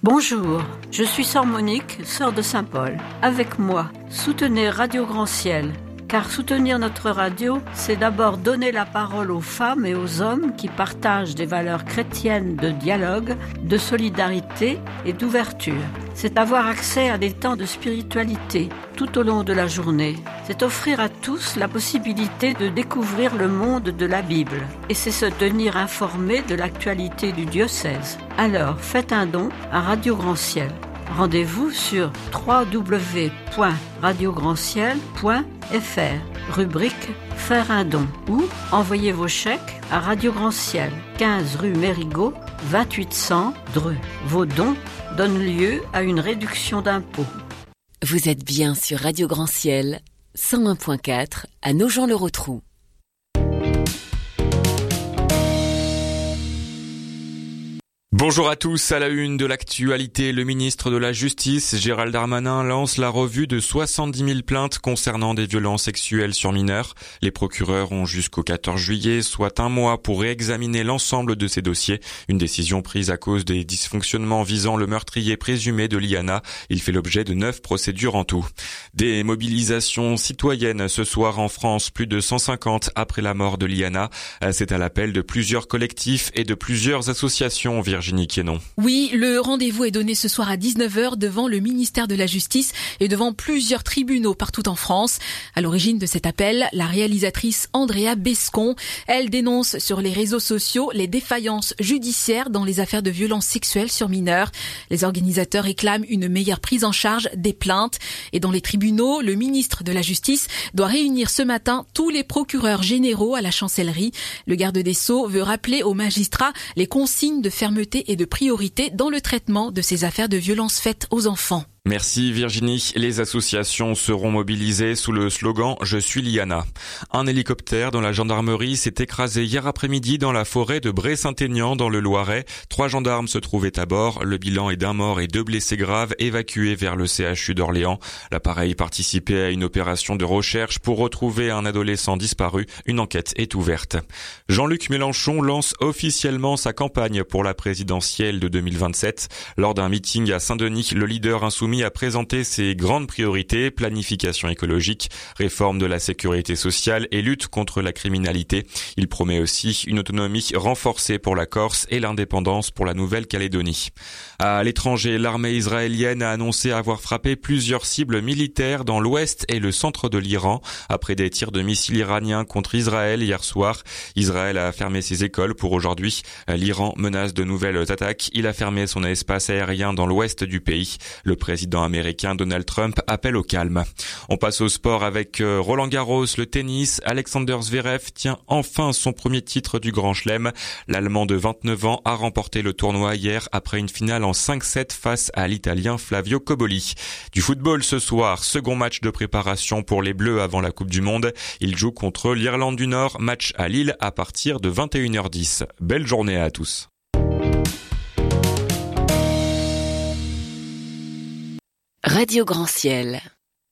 Bonjour, je suis sœur Monique, sœur de Saint-Paul. Avec moi, soutenez Radio Grand Ciel. Car soutenir notre radio, c'est d'abord donner la parole aux femmes et aux hommes qui partagent des valeurs chrétiennes de dialogue, de solidarité et d'ouverture. C'est avoir accès à des temps de spiritualité tout au long de la journée. C'est offrir à tous la possibilité de découvrir le monde de la Bible. Et c'est se tenir informé de l'actualité du diocèse. Alors, faites un don à Radio Grand Ciel. Rendez-vous sur www.radiograndciel.fr, rubrique Faire un don, ou envoyez vos chèques à Radio Grand Ciel, 15 rue Mérigot, 2800 Dreux. Vos dons donnent lieu à une réduction d'impôts. Vous êtes bien sur Radio Grand Ciel, 101.4 à Nogent-le-Rotrou. Bonjour à tous, à la une de l'actualité, le ministre de la Justice, Gérald Darmanin, lance la revue de 70 000 plaintes concernant des violences sexuelles sur mineurs. Les procureurs ont jusqu'au 14 juillet, soit un mois, pour réexaminer l'ensemble de ces dossiers. Une décision prise à cause des dysfonctionnements visant le meurtrier présumé de Liana. Il fait l'objet de 9 procédures en tout. Des mobilisations citoyennes ce soir en France, plus de 150 après la mort de Liana. C'est à l'appel de plusieurs collectifs et de plusieurs associations, Virginie Quénon. Oui, le rendez-vous est donné ce soir à 19h devant le ministère de la Justice et devant plusieurs tribunaux partout en France. À l'origine de cet appel, la réalisatrice Andrea Bescon. Elle dénonce sur les réseaux sociaux les défaillances judiciaires dans les affaires de violences sexuelles sur mineurs. Les organisateurs réclament une meilleure prise en charge des plaintes. Et dans les tribunaux, le ministre de la Justice doit réunir ce matin tous les procureurs généraux à la chancellerie. Le garde des Sceaux veut rappeler aux magistrats les consignes de fermeté et de priorité dans le traitement de ces affaires de violences faites aux enfants. Merci Virginie. Les associations seront mobilisées sous le slogan « Je suis Liana ». Un hélicoptère de la gendarmerie s'est écrasé hier après-midi dans la forêt de Bray-Saint-Aignan dans le Loiret. 3 gendarmes se trouvaient à bord. Le bilan est d'un mort et 2 blessés graves évacués vers le CHU d'Orléans. L'appareil participait à une opération de recherche pour retrouver un adolescent disparu. Une enquête est ouverte. Jean-Luc Mélenchon lance officiellement sa campagne pour la présidentielle de 2027. Lors d'un meeting à Saint-Denis, le leader insoumis a présenté ses grandes priorités: planification écologique, réforme de la sécurité sociale et lutte contre la criminalité. Il promet aussi une autonomie renforcée pour la Corse et l'indépendance pour la Nouvelle-Calédonie. À l'étranger, l'armée israélienne a annoncé avoir frappé plusieurs cibles militaires dans l'ouest et le centre de l'Iran après des tirs de missiles iraniens contre Israël hier soir. Israël a fermé ses écoles pour aujourd'hui. L'Iran menace de nouvelles attaques. Il a fermé son espace aérien dans l'ouest du pays. Le président américain Donald Trump appelle au calme. On passe au sport avec Roland Garros, le tennis. Alexander Zverev tient enfin son premier titre du Grand Chelem. L'Allemand de 29 ans a remporté le tournoi hier après une finale en 5-7 face à l'Italien Flavio Cobolli. Du football ce soir, second match de préparation pour les Bleus avant la Coupe du Monde. Ils jouent contre l'Irlande du Nord, match à Lille à partir de 21h10. Belle journée à tous. Radio Grand Ciel.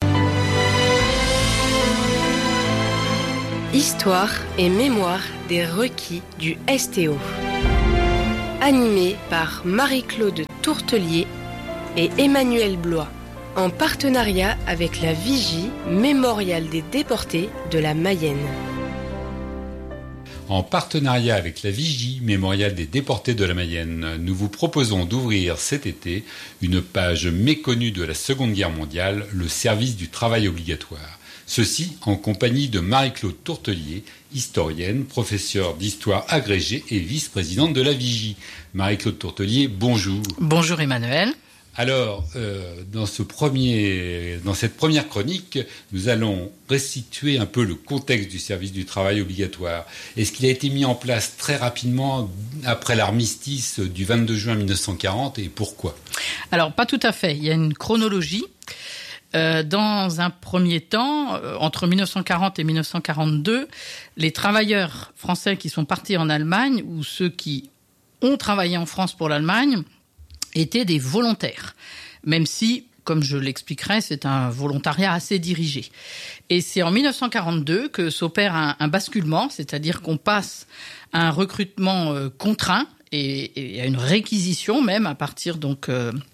Histoire et mémoire des requis du STO. Animé par Marie-Claude Tourtelier et Emmanuel Blois, en partenariat avec la Vigie mémorial des déportés de la Mayenne. En partenariat avec la Vigie mémorial des déportés de la Mayenne, nous vous proposons d'ouvrir cet été une page méconnue de la Seconde Guerre mondiale, le service du travail obligatoire. Ceci en compagnie de Marie-Claude Tourtelier, historienne, professeure d'histoire agrégée et vice-présidente de la Vigie. Marie-Claude Tourtelier, bonjour. Bonjour Emmanuel. Alors, dans cette première chronique, nous allons restituer un peu le contexte du service du travail obligatoire. Est-ce qu'il a été mis en place très rapidement après l'armistice du 22 juin 1940 et pourquoi ? Alors, pas tout à fait. Il y a une chronologie. Dans un premier temps, entre 1940 et 1942, les travailleurs français qui sont partis en Allemagne ou ceux qui ont travaillé en France pour l'Allemagne étaient des volontaires, même si, comme je l'expliquerai, c'est un volontariat assez dirigé. Et c'est en 1942 que s'opère un basculement, c'est-à-dire qu'on passe à un recrutement contraint et il y a une réquisition même à partir donc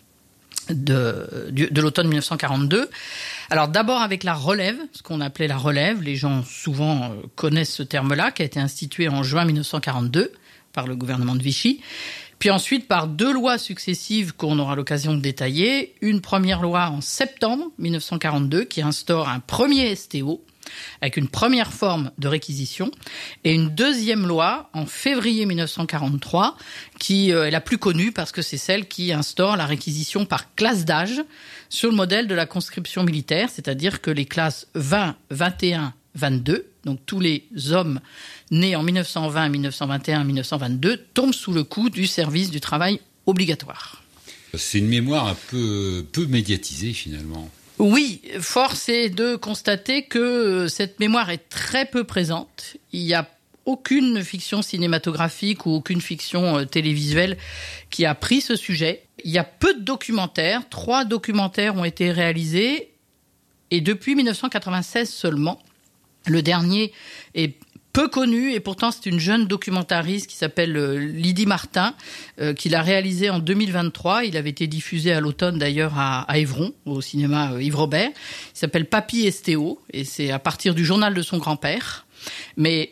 de l'automne 1942. Alors d'abord avec la relève, ce qu'on appelait la relève, les gens souvent connaissent ce terme-là, qui a été institué en juin 1942 par le gouvernement de Vichy. Puis ensuite par 2 lois successives qu'on aura l'occasion de détailler. Une première loi en septembre 1942 qui instaure un premier STO avec une première forme de réquisition, et une deuxième loi en février 1943 qui est la plus connue parce que c'est celle qui instaure la réquisition par classe d'âge sur le modèle de la conscription militaire, c'est-à-dire que les classes 20, 21, 22, donc tous les hommes nés en 1920, 1921, 1922 tombent sous le coup du service du travail obligatoire. C'est une mémoire un peu médiatisée finalement. Oui, force est de constater que cette mémoire est très peu présente. Il n'y a aucune fiction cinématographique ou aucune fiction télévisuelle qui a pris ce sujet. Il y a peu de documentaires. 3 documentaires ont été réalisés et depuis 1996 seulement. Le dernier est peu connu et pourtant c'est une jeune documentariste qui s'appelle Lydie Martin qui l'a réalisé en 2023. Il avait été diffusé à l'automne d'ailleurs à Évron, au cinéma Yves Robert. Il s'appelle Papy STO et c'est à partir du journal de son grand-père. Mais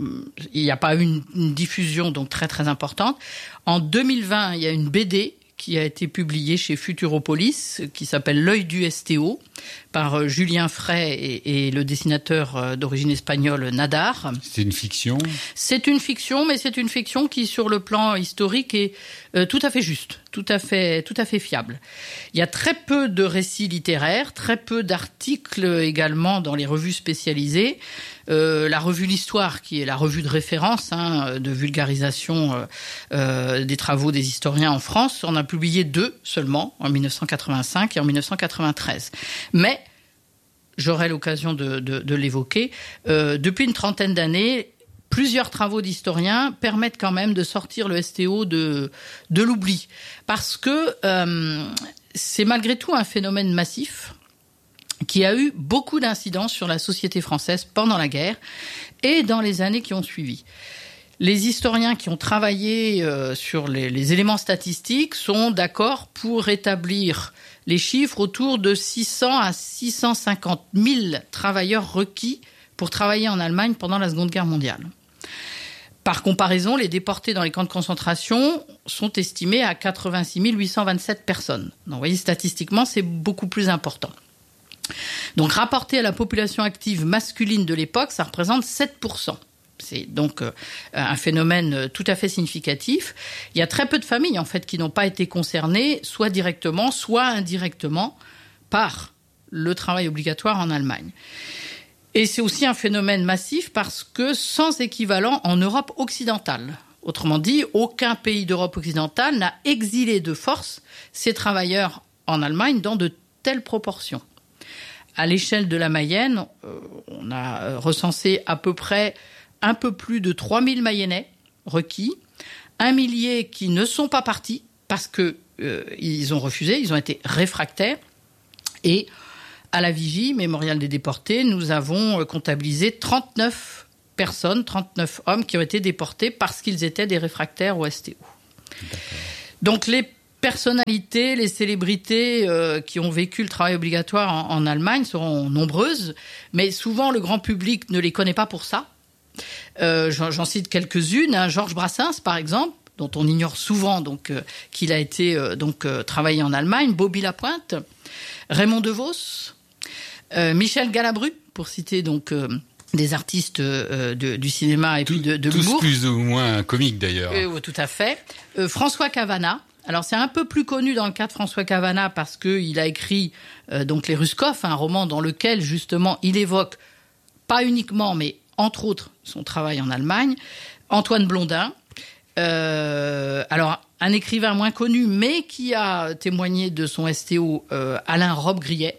il n'y a pas eu une diffusion donc très très importante. En 2020, il y a une BD qui a été publiée chez Futuropolis, qui s'appelle L'œil du STO, par Julien Frey et le dessinateur d'origine espagnole Nadar. C'est une fiction ? C'est une fiction, mais c'est une fiction qui, sur le plan historique, est tout à fait juste, tout à fait fiable. Il y a très peu de récits littéraires, très peu d'articles également dans les revues spécialisées. La revue L'Histoire, qui est la revue de référence de vulgarisation des travaux des historiens en France, en a publié 2 seulement, en 1985 et en 1993. Mais, j'aurai l'occasion de l'évoquer, depuis une trentaine d'années, plusieurs travaux d'historiens permettent quand même de sortir le STO de l'oubli. Parce que c'est malgré tout un phénomène massif qui a eu beaucoup d'incidences sur la société française pendant la guerre et dans les années qui ont suivi. Les historiens qui ont travaillé sur les éléments statistiques sont d'accord pour établir les chiffres autour de 600 à 650 000 travailleurs requis pour travailler en Allemagne pendant la Seconde Guerre mondiale. Par comparaison, les déportés dans les camps de concentration sont estimés à 86 827 personnes. Donc, vous voyez, statistiquement, c'est beaucoup plus important. Donc, rapporté à la population active masculine de l'époque, ça représente 7%. C'est donc un phénomène tout à fait significatif. Il y a très peu de familles, en fait, qui n'ont pas été concernées, soit directement, soit indirectement, par le travail obligatoire en Allemagne. Et c'est aussi un phénomène massif parce que sans équivalent en Europe occidentale. Autrement dit, aucun pays d'Europe occidentale n'a exilé de force ses travailleurs en Allemagne dans de telles proportions. À l'échelle de la Mayenne, on a recensé à peu près un peu plus de 3000 Mayennais requis, 1 millier qui ne sont pas partis parce qu'ils ont refusé, ils ont été réfractaires. Et à la Vigie, mémorial des déportés, nous avons comptabilisé 39 personnes, 39 hommes qui ont été déportés parce qu'ils étaient des réfractaires au STO. D'accord. Donc les personnalités, les célébrités qui ont vécu le travail obligatoire en Allemagne seront nombreuses, mais souvent le grand public ne les connaît pas pour ça. J'en cite quelques-unes. Georges Brassens, par exemple, dont on ignore souvent qu'il a été travaillé en Allemagne. Bobby Lapointe, Raymond DeVos, Michel Galabru, pour citer des artistes du cinéma et puis de l'humour. Tous plus ou moins comiques d'ailleurs. Tout à fait. François Cavana. Alors c'est un peu plus connu dans le cas de François Cavana parce qu'il a écrit Les Ruskov, un roman dans lequel justement il évoque pas uniquement mais entre autres son travail en Allemagne. Antoine Blondin, alors un écrivain moins connu mais qui a témoigné de son STO, Alain Robbe-Grillet.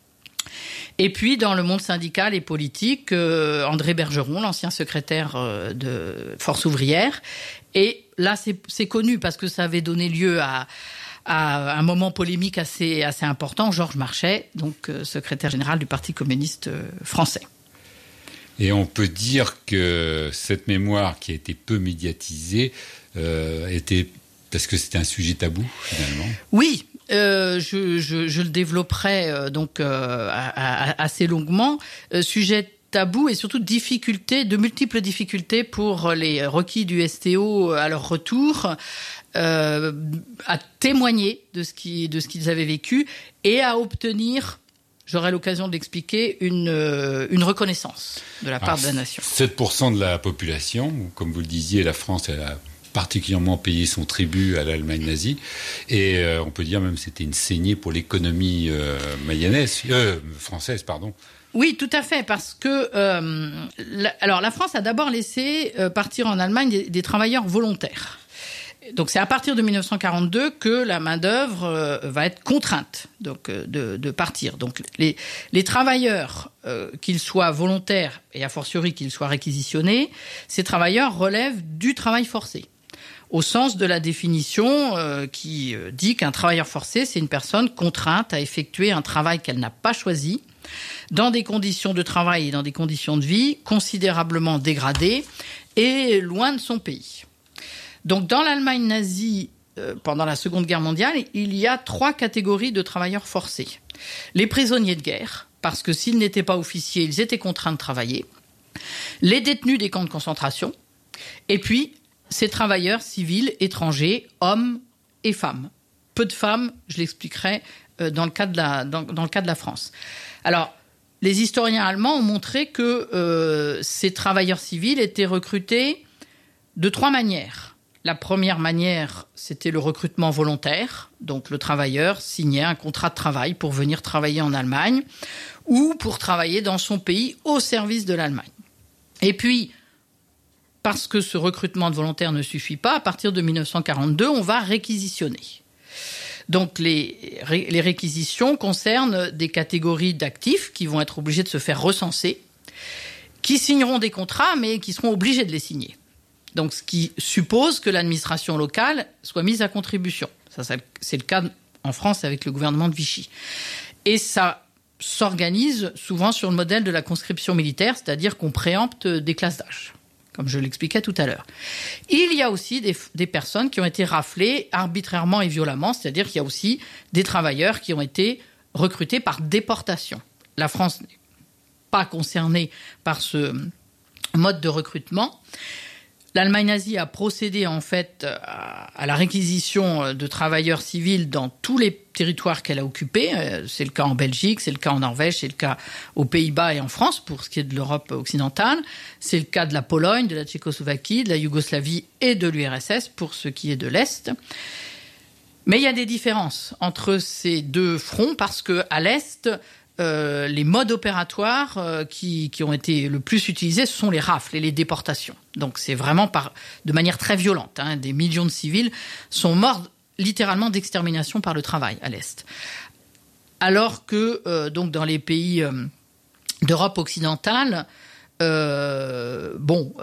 Et puis dans le monde syndical et politique, André Bergeron, l'ancien secrétaire de Force ouvrière. Et là c'est connu parce que ça avait donné lieu à un moment polémique assez important, Georges Marchais, donc secrétaire général du Parti communiste français. Et on peut dire que cette mémoire qui a été peu médiatisée était parce que c'était un sujet tabou finalement. Oui. Je le développerai assez longuement. Sujet tabou et surtout de multiples difficultés pour les requis du STO à leur retour, à témoigner de ce qu'ils avaient vécu et à obtenir, j'aurai l'occasion de l'expliquer, une reconnaissance de la part de la nation. 7% de la population, comme vous le disiez, la France a particulièrement payé son tribut à l'Allemagne nazie, et on peut dire même que c'était une saignée pour l'économie française, pardon. Oui, tout à fait, parce que la France a d'abord laissé partir en Allemagne des travailleurs volontaires. Donc c'est à partir de 1942 que la main-d'œuvre va être contrainte de partir. Donc les travailleurs, qu'ils soient volontaires et a fortiori qu'ils soient réquisitionnés, ces travailleurs relèvent du travail forcé. Au sens de la définition qui dit qu'un travailleur forcé, c'est une personne contrainte à effectuer un travail qu'elle n'a pas choisi, dans des conditions de travail et dans des conditions de vie considérablement dégradées et loin de son pays. Donc dans l'Allemagne nazie, pendant la Seconde Guerre mondiale, il y a 3 catégories de travailleurs forcés. Les prisonniers de guerre, parce que s'ils n'étaient pas officiers, ils étaient contraints de travailler. Les détenus des camps de concentration. Et puis, ces travailleurs civils étrangers, hommes et femmes. Peu de femmes, je l'expliquerai dans le cas de la France. Alors, les historiens allemands ont montré que ces travailleurs civils étaient recrutés de 3 manières. La première manière, c'était le recrutement volontaire. Donc, le travailleur signait un contrat de travail pour venir travailler en Allemagne ou pour travailler dans son pays au service de l'Allemagne. Et puis, parce que ce recrutement de volontaires ne suffit pas, à partir de 1942, on va réquisitionner. Donc les réquisitions concernent des catégories d'actifs qui vont être obligés de se faire recenser, qui signeront des contrats, mais qui seront obligés de les signer. Donc ce qui suppose que l'administration locale soit mise à contribution. Ça, c'est le cas en France avec le gouvernement de Vichy. Et ça s'organise souvent sur le modèle de la conscription militaire, c'est-à-dire qu'on préempte des classes d'âge, comme je l'expliquais tout à l'heure. Il y a aussi des personnes qui ont été raflées arbitrairement et violemment, c'est-à-dire qu'il y a aussi des travailleurs qui ont été recrutés par déportation. La France n'est pas concernée par ce mode de recrutement. L'Allemagne nazie a procédé en fait à la réquisition de travailleurs civils dans tous les territoires qu'elle a occupés. C'est le cas en Belgique, c'est le cas en Norvège, c'est le cas aux Pays-Bas et en France pour ce qui est de l'Europe occidentale. C'est le cas de la Pologne, de la Tchécoslovaquie, de la Yougoslavie et de l'URSS pour ce qui est de l'Est. Mais il y a des différences entre ces 2 fronts parce qu'à l'Est, les modes opératoires qui ont été le plus utilisés, ce sont les rafles et les déportations. Donc c'est vraiment de manière très violente. Des millions de civils sont morts littéralement d'extermination par le travail à l'Est. Alors que donc dans les pays d'Europe occidentale, le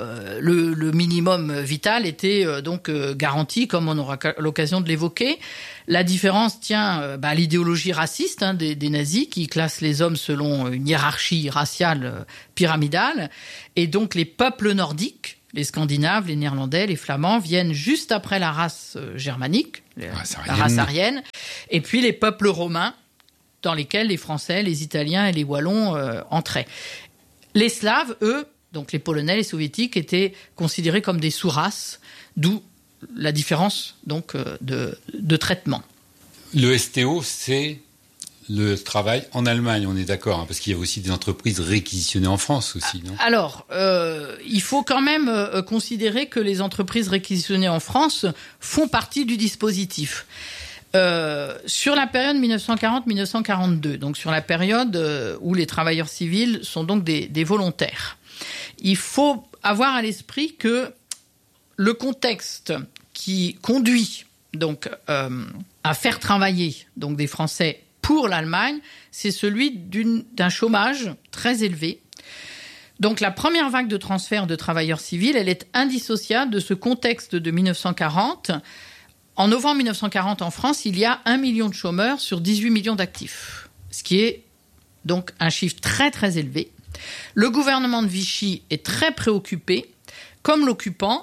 minimum vital était donc garanti, comme on aura l'occasion de l'évoquer. La différence tient à l'idéologie raciste des nazis qui classent les hommes selon une hiérarchie raciale pyramidale. Et donc les peuples nordiques, les Scandinaves, les Néerlandais, les Flamands, viennent juste après la race germanique, la race aryenne, et puis les peuples romains, dans lesquels les Français, les Italiens et les Wallons entraient. Les Slaves, eux, donc les Polonais, les Soviétiques, étaient considérés comme des sous-races, d'où la différence donc de traitement. Le STO, c'est le travail en Allemagne, on est d'accord, parce qu'il y a aussi des entreprises réquisitionnées en France aussi, non ? Alors, il faut quand même considérer que les entreprises réquisitionnées en France font partie du dispositif. Sur la période 1940-1942, donc sur la période où les travailleurs civils sont donc des volontaires, il faut avoir à l'esprit que le contexte qui conduit donc à faire travailler donc des Français pour l'Allemagne, c'est celui d'un chômage très élevé. Donc la première vague de transfert de travailleurs civils, elle est indissociable de ce contexte de 1940. En novembre 1940, en France, il y a 1 million de chômeurs sur 18 millions d'actifs, ce qui est donc un chiffre très très élevé. Le gouvernement de Vichy est très préoccupé, comme l'occupant,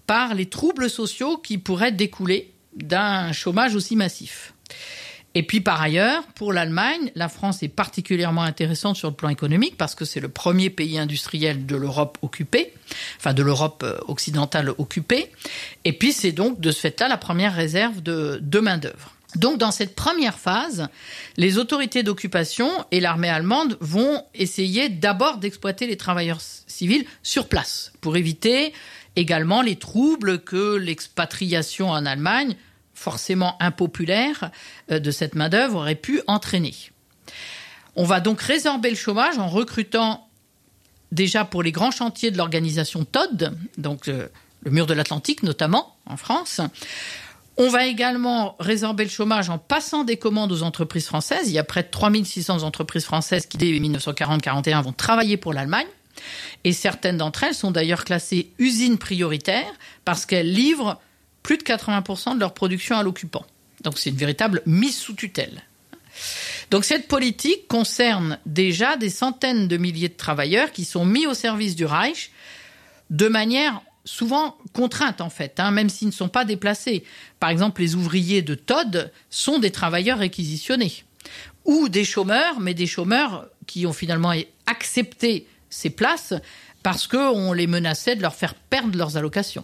par les troubles sociaux qui pourraient découler d'un chômage aussi massif. Et puis par ailleurs, pour l'Allemagne, la France est particulièrement intéressante sur le plan économique parce que c'est le premier pays industriel de l'Europe occupée, enfin de l'Europe occidentale occupée. Et puis c'est donc de ce fait-là la première réserve de main-d'œuvre. Donc dans cette première phase, les autorités d'occupation et l'armée allemande vont essayer d'abord d'exploiter les travailleurs civils sur place pour éviter également les troubles que l'expatriation en Allemagne, forcément impopulaire, de cette main-d'œuvre aurait pu entraîner. On va donc résorber le chômage en recrutant déjà pour les grands chantiers de l'organisation Todt, donc le mur de l'Atlantique notamment en France. On va également résorber le chômage en passant des commandes aux entreprises françaises. Il y a près de 3600 entreprises françaises qui, dès 1940-41, vont travailler pour l'Allemagne. Et certaines d'entre elles sont d'ailleurs classées usines prioritaires parce qu'elles livrent plus de 80% de leur production à l'occupant. Donc c'est une véritable mise sous tutelle. Donc cette politique concerne déjà des centaines de milliers de travailleurs qui sont mis au service du Reich de manière souvent contrainte en fait, même s'ils ne sont pas déplacés. Par exemple, les ouvriers de Todt sont des travailleurs réquisitionnés ou des chômeurs, mais des chômeurs qui ont finalement accepté ces places parce qu'on les menaçait de leur faire perdre leurs allocations.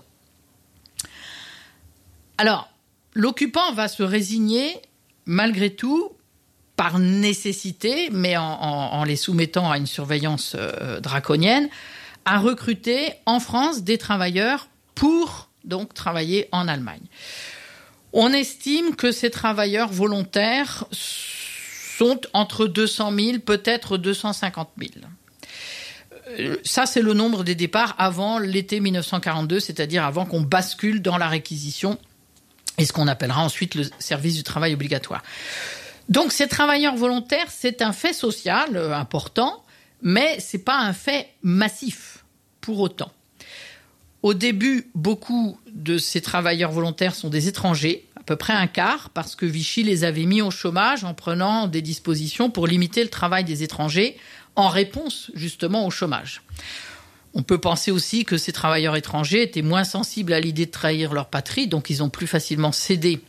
Alors, l'occupant va se résigner, malgré tout, par nécessité, mais en les soumettant à une surveillance draconienne, à recruter en France des travailleurs pour donc travailler en Allemagne. On estime que ces travailleurs volontaires sont entre 200 000, peut-être 250 000. Ça, c'est le nombre des départs avant l'été 1942, c'est-à-dire avant qu'on bascule dans la réquisition et ce qu'on appellera ensuite le service du travail obligatoire. Donc, ces travailleurs volontaires, c'est un fait social important, mais c'est pas un fait massif pour autant. Au début, beaucoup de ces travailleurs volontaires sont des étrangers, à peu près un quart, parce que Vichy les avait mis au chômage en prenant des dispositions pour limiter le travail des étrangers en réponse justement au chômage. On peut penser aussi que ces travailleurs étrangers étaient moins sensibles à l'idée de trahir leur patrie, donc ils ont plus facilement cédé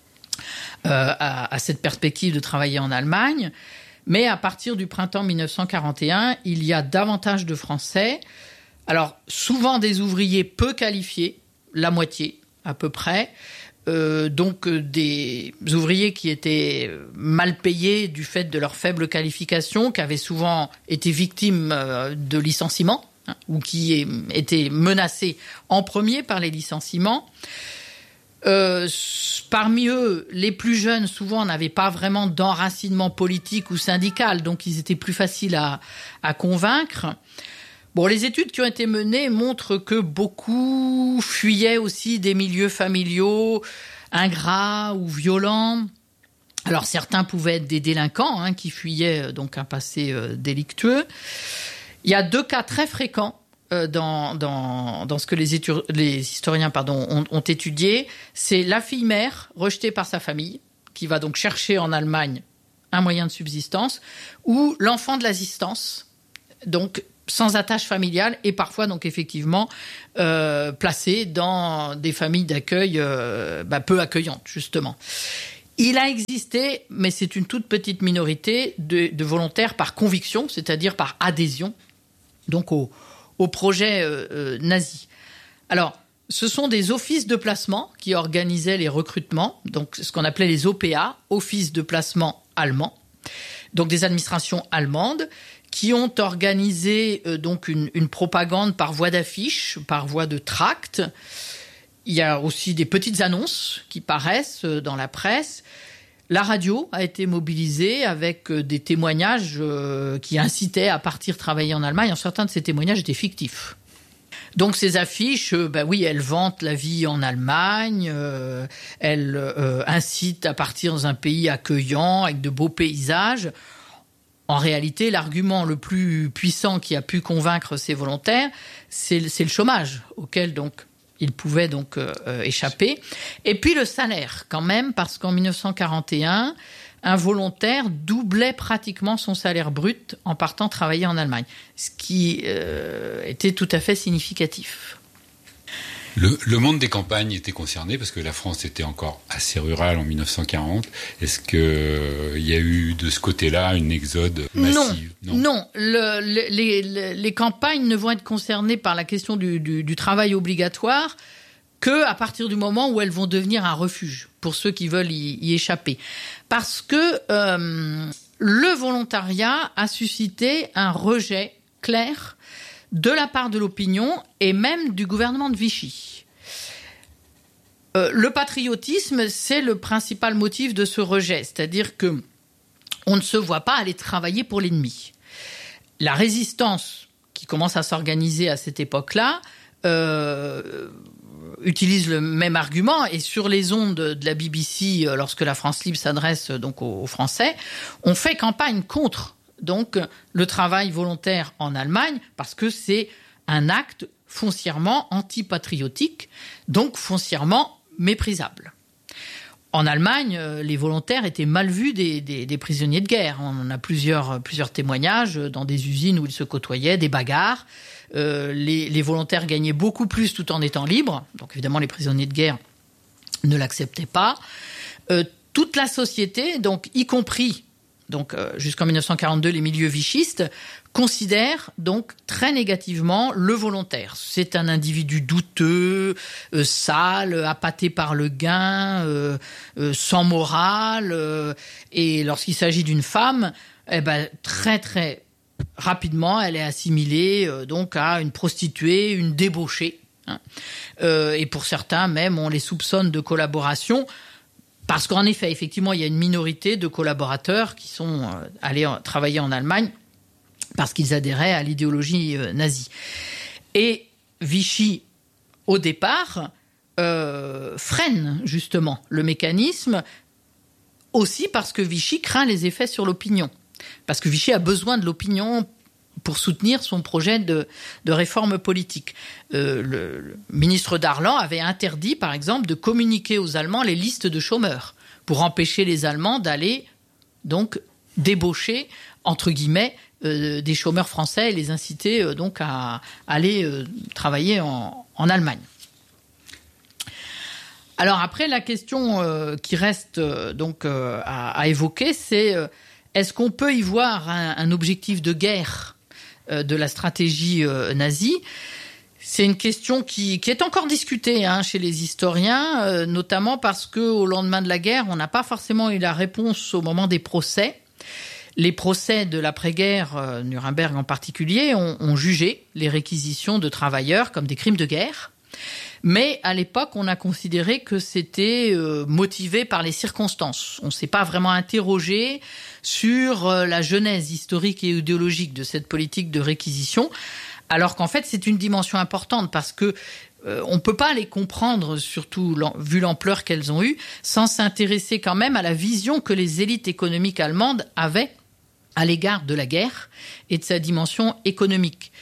à cette perspective de travailler en Allemagne. Mais à partir du printemps 1941, il y a davantage de Français. Alors, souvent des ouvriers peu qualifiés, la moitié à peu près. Donc des ouvriers qui étaient mal payés du fait de leur faible qualification, qui avaient souvent été victimes de licenciements, ou qui étaient menacés en premier par les licenciements. Parmi eux, les plus jeunes, souvent, n'avaient pas vraiment d'enracinement politique ou syndical, donc ils étaient plus faciles à convaincre. Bon, les études qui ont été menées montrent que beaucoup fuyaient aussi des milieux familiaux ingrats ou violents. Alors certains pouvaient être des délinquants qui fuyaient donc un passé délictueux. Il y a 2 cas très fréquents dans ce que les historiens ont étudié. C'est la fille mère rejetée par sa famille, qui va donc chercher en Allemagne un moyen de subsistance, ou l'enfant de l'assistance, donc sans attache familiale et parfois donc effectivement placé dans des familles d'accueil peu accueillantes justement. Il a existé, mais c'est une toute petite minorité de volontaires par conviction, c'est-à-dire par adhésion, donc au projet nazi. Alors, ce sont des offices de placement qui organisaient les recrutements, donc ce qu'on appelait les OPA, offices de placement allemands, donc des administrations allemandes, qui ont organisé donc une propagande par voie d'affiches, par voie de tracts. Il y a aussi des petites annonces qui paraissent dans la presse. La radio a été mobilisée avec des témoignages qui incitaient à partir travailler en Allemagne. Certains de ces témoignages étaient fictifs. Donc ces affiches, elles vantent la vie en Allemagne, elles incitent à partir dans un pays accueillant, avec de beaux paysages. En réalité, l'argument le plus puissant qui a pu convaincre ces volontaires, c'est le chômage, auquel donc ils pouvaient donc échapper. Et puis le salaire, quand même, parce qu'en 1941, un volontaire doublait pratiquement son salaire brut en partant travailler en Allemagne, ce qui était tout à fait significatif. Le monde des campagnes était concerné parce que la France était encore assez rurale en 1940. Est-ce qu'il y a eu de ce côté-là une exode massive ? Non. Les campagnes ne vont être concernées par la question du travail obligatoire que à partir du moment où elles vont devenir un refuge pour ceux qui veulent y échapper. Parce que le volontariat a suscité un rejet clair de la part de l'opinion et même du gouvernement de Vichy. Le patriotisme, c'est le principal motif de ce rejet, c'est-à-dire que on ne se voit pas aller travailler pour l'ennemi. La résistance qui commence à s'organiser à cette époque-là utilise le même argument, et sur les ondes de la BBC, lorsque la France Libre s'adresse donc aux Français, on fait campagne contre donc le travail volontaire en Allemagne, parce que c'est un acte foncièrement antipatriotique, donc foncièrement méprisable. En Allemagne, les volontaires étaient mal vus des prisonniers de guerre. On a plusieurs témoignages dans des usines où ils se côtoyaient, des bagarres. Les volontaires gagnaient beaucoup plus tout en étant libres. Donc évidemment, les prisonniers de guerre ne l'acceptaient pas. Toute la société, donc y compris jusqu'en 1942, les milieux vichistes considèrent donc très négativement le volontaire. C'est un individu douteux, sale, appâté par le gain, sans morale. Et lorsqu'il s'agit d'une femme, très très rapidement, elle est assimilée donc à une prostituée, une débauchée. Et pour certains même, on les soupçonne de collaboration. Parce qu'en effet, effectivement, il y a une minorité de collaborateurs qui sont allés travailler en Allemagne parce qu'ils adhéraient à l'idéologie nazie. Et Vichy, au départ, freine justement le mécanisme, aussi parce que Vichy craint les effets sur l'opinion. Parce que Vichy a besoin de l'opinion pour soutenir son projet de réforme politique. Le ministre Darlan avait interdit, par exemple, de communiquer aux Allemands les listes de chômeurs pour empêcher les Allemands d'aller donc débaucher, entre guillemets, des chômeurs français et les inciter donc à aller travailler en Allemagne. Alors après, la question qui reste donc à évoquer, c'est est-ce qu'on peut y voir un objectif de guerre de la stratégie nazie? C'est une question qui est encore discutée chez les historiens, notamment parce qu'au lendemain de la guerre, on n'a pas forcément eu la réponse au moment des procès. Les procès de l'après-guerre, Nuremberg en particulier, ont jugé les réquisitions de travailleurs comme des crimes de guerre. Mais à l'époque, on a considéré que c'était motivé par les circonstances. On ne s'est pas vraiment interrogé sur la genèse historique et idéologique de cette politique de réquisition, alors qu'en fait, c'est une dimension importante parce que on ne peut pas les comprendre, surtout vu l'ampleur qu'elles ont eue, sans s'intéresser quand même à la vision que les élites économiques allemandes avaient à l'égard de la guerre et de sa dimension économique.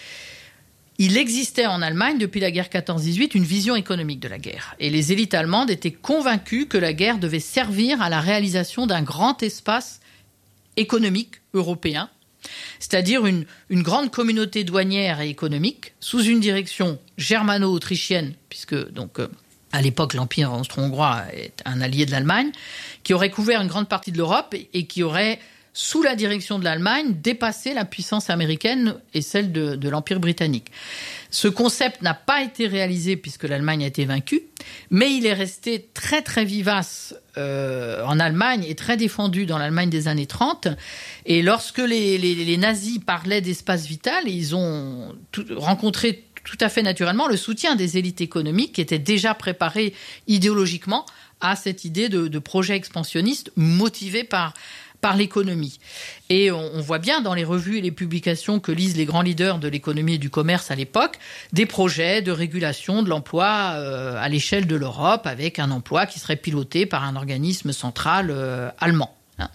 Il existait en Allemagne, depuis la guerre 14-18, une vision économique de la guerre. Et les élites allemandes étaient convaincues que la guerre devait servir à la réalisation d'un grand espace économique européen, c'est-à-dire une grande communauté douanière et économique sous une direction germano-autrichienne, puisque donc à l'époque l'Empire austro-hongrois est un allié de l'Allemagne, qui aurait couvert une grande partie de l'Europe et qui aurait, sous la direction de l'Allemagne, dépassé la puissance américaine et celle de l'Empire britannique. Ce concept n'a pas été réalisé puisque l'Allemagne a été vaincue, mais il est resté très très vivace en Allemagne et très défendu dans l'Allemagne des années 30. Et lorsque les nazis parlaient d'espace vital, ils ont rencontré tout à fait naturellement le soutien des élites économiques qui étaient déjà préparées idéologiquement à cette idée de projet expansionniste motivé par l'économie. Et on voit bien dans les revues et les publications que lisent les grands leaders de l'économie et du commerce à l'époque, des projets de régulation de l'emploi à l'échelle de l'Europe, avec un emploi qui serait piloté par un organisme central allemand.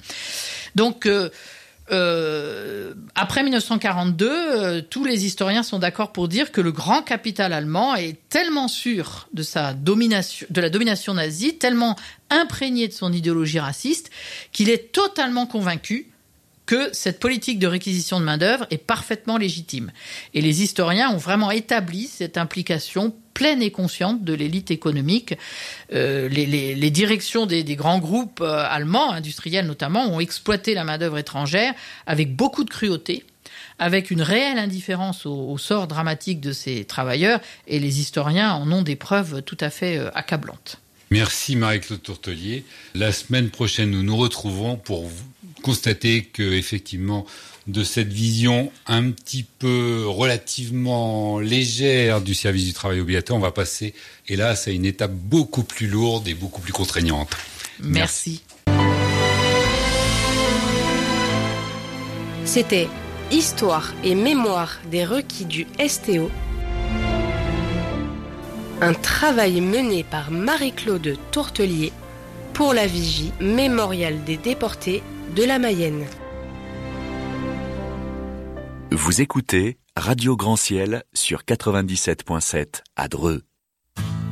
Donc, après 1942, tous les historiens sont d'accord pour dire que le grand capital allemand est tellement sûr de la domination nazie, tellement imprégné de son idéologie raciste, qu'il est totalement convaincu que cette politique de réquisition de main-d'œuvre est parfaitement légitime. Et les historiens ont vraiment établi cette implication pleine et consciente de l'élite économique. Les directions des grands groupes allemands, industriels notamment, ont exploité la main-d'œuvre étrangère avec beaucoup de cruauté, avec une réelle indifférence au sort dramatique de ces travailleurs, et les historiens en ont des preuves tout à fait accablantes. Merci Marie-Claude Tourtellier. La semaine prochaine, nous nous retrouvons pour constater que, effectivement, de cette vision un petit peu relativement légère du service du travail obligatoire, on va passer, hélas, à une étape beaucoup plus lourde et beaucoup plus contraignante. Merci. C'était Histoire et mémoire des requis du STO, un travail mené par Marie-Claude Tourtellier pour la Vigie mémoriale des déportés de la Mayenne. Vous écoutez Radio Grand Ciel sur 97.7 à Dreux.